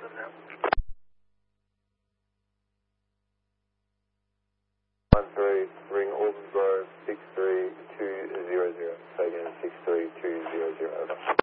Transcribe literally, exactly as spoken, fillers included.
now. One three, ring Auburn Grove, six three two zero zero. Say again, six three two zero zero, over.